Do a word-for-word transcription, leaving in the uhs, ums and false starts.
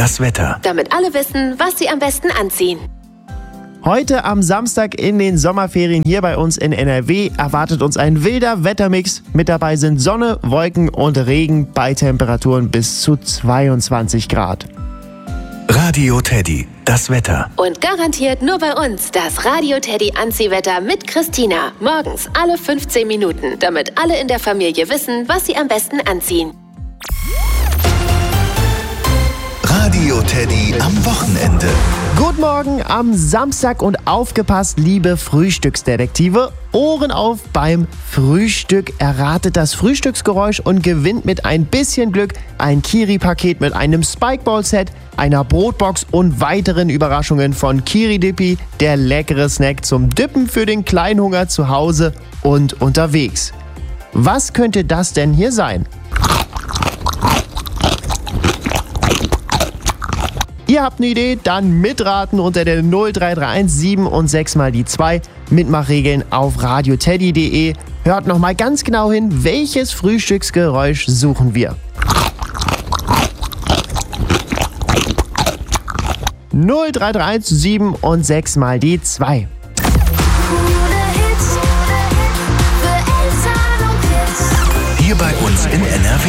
das Wetter. Damit alle wissen, was sie am besten anziehen. Heute am Samstag in den Sommerferien hier bei uns in N R W erwartet uns ein wilder Wettermix. Mit dabei sind Sonne, Wolken und Regen bei Temperaturen bis zu zweiundzwanzig Grad. Radio Teddy, das Wetter. Und garantiert nur bei uns das Radio Teddy Anziehwetter mit Christina. Morgens alle fünfzehn Minuten, damit alle in der Familie wissen, was sie am besten anziehen. Radio Teddy am Wochenende. Guten Morgen am Samstag und aufgepasst, liebe Frühstücksdetektive. Ohren auf beim Frühstück. Erratet das Frühstücksgeräusch und gewinnt mit ein bisschen Glück ein Kiri-Paket mit einem Spikeball-Set, einer Brotbox und weiteren Überraschungen von Kiri Dippi, der leckere Snack zum Dippen für den Kleinhunger zu Hause und unterwegs. Was könnte das denn hier sein? Ihr habt eine Idee? Dann mitraten unter der null drei drei eins sieben und sechs mal die zwei. Mitmachregeln auf radioteddy punkt de. Hört nochmal ganz genau hin, welches Frühstücksgeräusch suchen wir. null drei drei eins sieben und sechs mal die zwei. Hier bei uns in N R W.